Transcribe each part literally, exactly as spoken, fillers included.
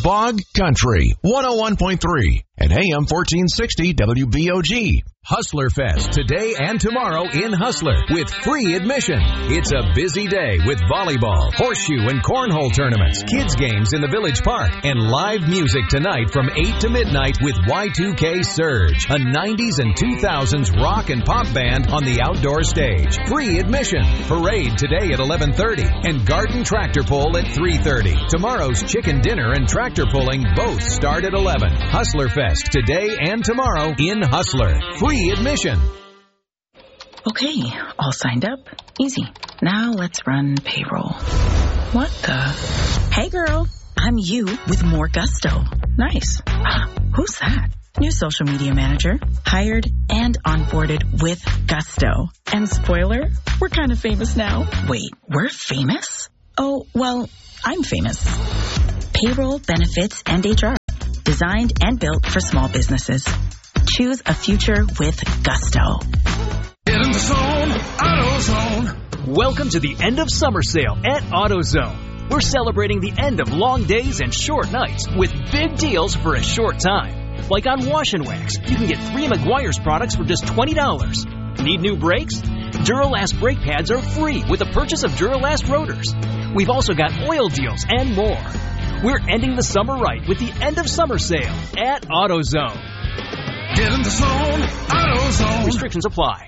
Bog Country, one oh one point three and A M fourteen sixty W B O G. Hustler Fest today and tomorrow in Hustler with free admission. It's a busy day with volleyball, horseshoe, and cornhole tournaments, kids games in the Village Park, and live music tonight from eight to midnight with Y two K Surge, a nineties and two thousands rock and pop band on the outdoor stage. Free admission. Parade today at eleven thirty and Garden Tractor Pull at three thirty. Tomorrow's chicken dinner and tractor pulling both start at eleven. Hustler Fest today and tomorrow in Hustler. Free admission. Okay, all signed up. Easy. Now let's run payroll. What the? Hey girl, I'm you with more gusto. Nice. Ah, who's that? New social media manager. Hired and onboarded with gusto. And spoiler, we're kind of famous now. Wait, we're famous? Oh, well, I'm famous. Payroll, benefits, and H R. Designed and built for small businesses. Choose a future with gusto. Get in the zone, AutoZone. Welcome to the end of summer sale at AutoZone. We're celebrating the end of long days and short nights with big deals for a short time. Like on Wash and Wax, you can get three Meguiar's products for just twenty dollars. Need new brakes? Duralast brake pads are free with the purchase of Duralast rotors. We've also got oil deals and more. We're ending the summer right with the end of summer sale at AutoZone. Get in the zone, AutoZone. Restrictions apply.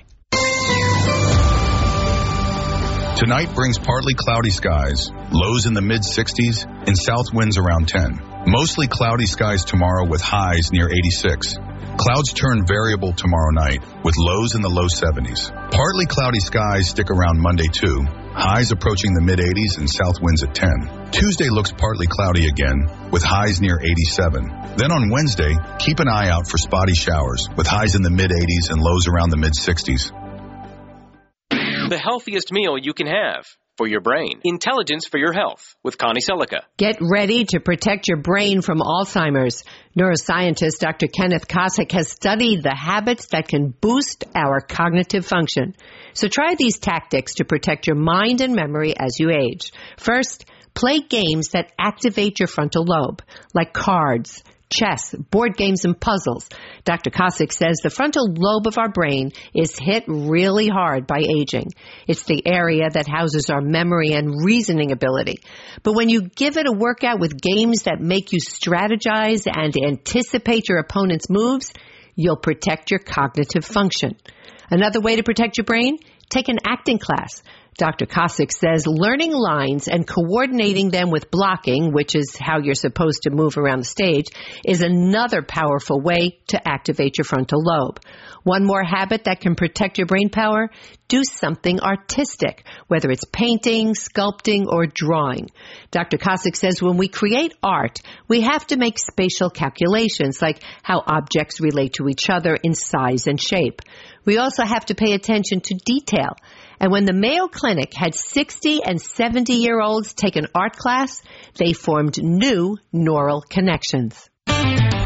Tonight brings partly cloudy skies, lows in the mid sixties, and south winds around ten. Mostly cloudy skies tomorrow with highs near eighty-six. Clouds turn variable tomorrow night with lows in the low seventies. Partly cloudy skies stick around Monday too. Highs approaching the mid eighties and south winds at ten. Tuesday looks partly cloudy again with highs near eighty-seven. Then on Wednesday, keep an eye out for spotty showers with highs in the mid eighties and lows around the mid sixties. The healthiest meal you can have for your brain. Intelligence for your health with Connie Selica. Get ready to protect your brain from Alzheimer's. Neuroscientist Doctor Kenneth Kosick has studied the habits that can boost our cognitive function. So try these tactics to protect your mind and memory as you age. First, play games that activate your frontal lobe, like cards, chess, board games, and puzzles. Doctor Kosick says the frontal lobe of our brain is hit really hard by aging. It's the area that houses our memory and reasoning ability. But when you give it a workout with games that make you strategize and anticipate your opponent's moves, you'll protect your cognitive function. Another way to protect your brain? Take an acting class. Doctor Kosick says learning lines and coordinating them with blocking, which is how you're supposed to move around the stage, is another powerful way to activate your frontal lobe. One more habit that can protect your brain power: do something artistic, whether it's painting, sculpting, or drawing. Doctor Kosick says when we create art, we have to make spatial calculations, like how objects relate to each other in size and shape. We also have to pay attention to detail. And when the Mayo Clinic had sixty and seventy-year-olds take an art class, they formed new neural connections.